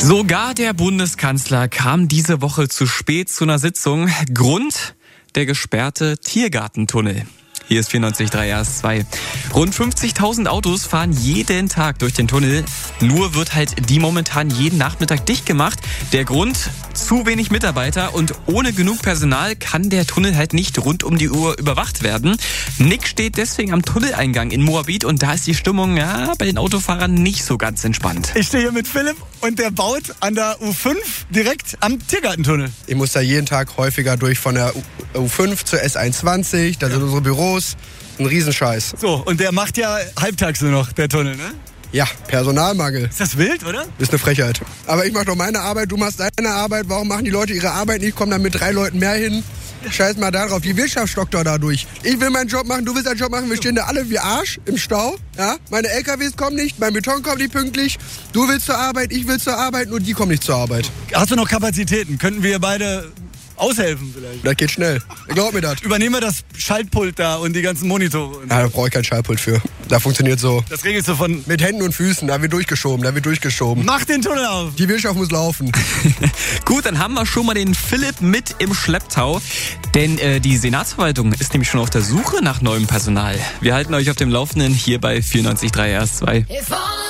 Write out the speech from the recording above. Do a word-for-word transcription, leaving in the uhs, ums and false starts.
Sogar der Bundeskanzler kam diese Woche zu spät zu einer Sitzung. Grund: der gesperrte Tiergartentunnel. Hier ist vierundneunzig Komma drei R S zwei. Rund fünfzigtausend Autos fahren jeden Tag durch den Tunnel. Nur wird halt die momentan jeden Nachmittag dicht gemacht. Der Grund: zu wenig Mitarbeiter, und ohne genug Personal kann der Tunnel halt nicht rund um die Uhr überwacht werden. Nick steht deswegen am Tunneleingang in Moabit, und da ist die Stimmung ja bei den Autofahrern nicht so ganz entspannt. Ich stehe hier mit Philipp und der baut an der U fünf direkt am Tiergartentunnel. Ich muss da jeden Tag häufiger durch, von der U fünf zur S einundzwanzig, da sind ja unsere Büros. Ein Riesenscheiß. So, und der macht ja halbtags nur noch, der Tunnel, ne? Ja, Personalmangel. Ist das wild, oder? Ist eine Frechheit. Aber ich mach doch meine Arbeit, du machst deine Arbeit. Warum machen die Leute ihre Arbeit nicht? Kommen dann mit drei Leuten mehr hin. Scheiß mal da drauf. Die Wirtschaft stockt doch dadurch. Ich will meinen Job machen, du willst deinen Job machen. Wir stehen da alle wie Arsch im Stau. Ja? Meine L K Ws kommen nicht, mein Beton kommt nicht pünktlich. Du willst zur Arbeit, ich will zur Arbeit, nur die kommen nicht zur Arbeit. Hast du noch Kapazitäten? Könnten wir beide aushelfen vielleicht? Das geht schnell. Glaub mir das. Übernehmen wir das Schaltpult da und die ganzen Monitore. Und ja, da brauche ich kein Schaltpult für. Da funktioniert so. Das regelst du von... Mit Händen und Füßen, da wird durchgeschoben, da wird durchgeschoben. Mach den Tunnel auf! Die Wirtschaft muss laufen. Gut, dann haben wir schon mal den Philipp mit im Schlepptau. Denn äh, die Senatsverwaltung ist nämlich schon auf der Suche nach neuem Personal. Wir halten euch auf dem Laufenden hier bei vierundneunzig Komma drei R S zwei.